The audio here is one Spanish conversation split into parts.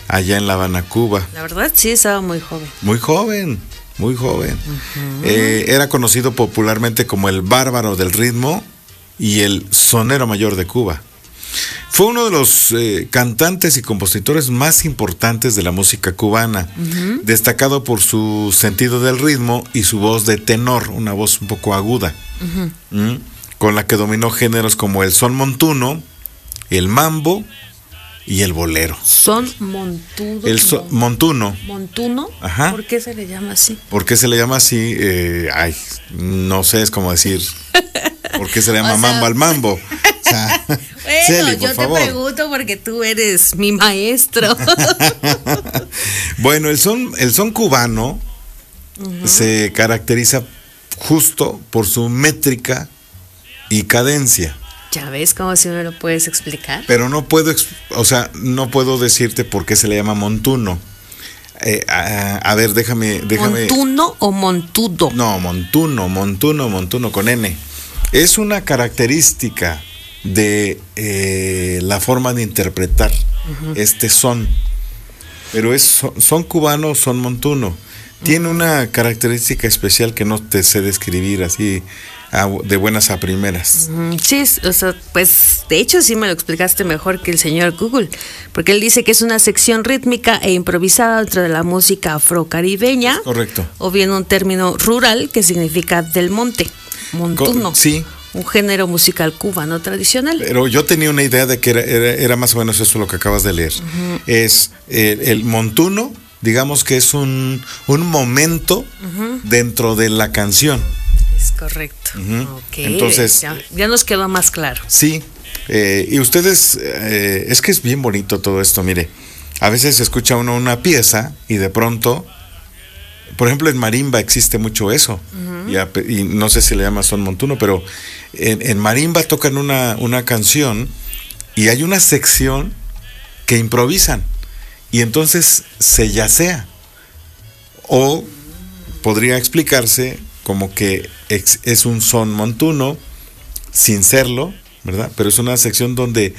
allá en La Habana, Cuba. La verdad, sí, estaba muy joven. Muy joven, muy joven. Era conocido popularmente como el bárbaro del ritmo y el sonero mayor de Cuba. Fue uno de los cantantes y compositores más importantes de la música cubana, destacado por su sentido del ritmo y su voz de tenor, una voz un poco aguda, con la que dominó géneros como el son montuno, el mambo y el bolero. Son montudo. Montuno. ¿Montuno? Ajá. ¿Por qué se le llama así? ¿Por qué se le llama así? No sé, es como decir, ¿por qué se le llama mambo al mambo? O sea, bueno, Celi, por yo favor. te pregunto porque tú eres mi maestro. Bueno, el son cubano se caracteriza justo por su métrica y cadencia. ¿Ya ves cómo si me lo puedes explicar? Pero no puedo decirte por qué se le llama montuno. A ver, déjame. ¿Montuno o montudo? No, montuno con N. Es una característica de la forma de interpretar este son. Pero son cubano, son montuno. Tiene una característica especial que no te sé describir así de buenas a primeras. Sí, o sea, pues de hecho sí me lo explicaste mejor que el señor Google, porque él dice que es una sección rítmica e improvisada dentro de la música afrocaribeña. Correcto. O bien un término rural que significa del monte, montuno. Sí. Un género musical cubano tradicional. Pero yo tenía una idea de que era más o menos eso lo que acabas de leer. Es el montuno, digamos que es un momento dentro de la canción. Es correcto. Okay. Entonces, ya nos quedó más claro. Sí. Y ustedes, es que es bien bonito todo esto, mire. A veces escucha uno una pieza y de pronto, por ejemplo, en marimba existe mucho eso. Y no sé si le llama son montuno, pero en marimba tocan una canción y hay una sección que improvisan y entonces se yacea. O podría explicarse como que es un son montuno sin serlo, ¿verdad? Pero es una sección donde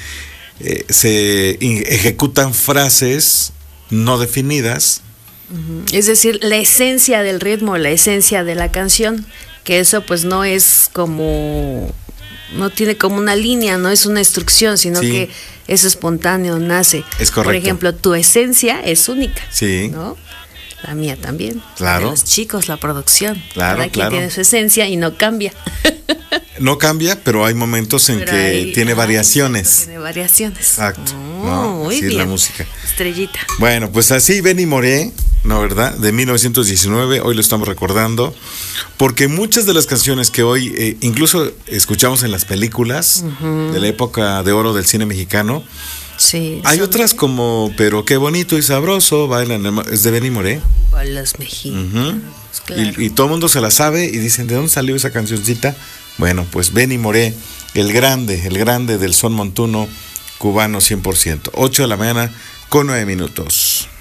se ejecutan frases no definidas. Es decir, la esencia del ritmo, la esencia de la canción, que eso pues no es como, no tiene como una línea, no es una instrucción, sino que es espontáneo, nace. Es correcto. Por ejemplo, tu esencia es única, sí, ¿no? La mía también. Claro. La de los chicos, la producción. Claro, cada quien tiene su esencia y no cambia. No cambia, pero hay momentos en que tiene variaciones. Tiene variaciones. Exacto. Muy bien. Es la música. Estrellita. Bueno, pues así Benny Moré, ¿no, verdad? De 1919, hoy lo estamos recordando, porque muchas de las canciones que hoy incluso escuchamos en las películas de la época de oro del cine mexicano, sí, hay otras como Pero qué bonito y sabroso, bailan, es de Benny Moré. Los mexicanos, claro. Y todo el mundo se la sabe y dicen, ¿de dónde salió esa cancioncita? Bueno, pues Benny Moré, el grande del son montuno cubano 100%. 8 de la mañana con 9 minutos.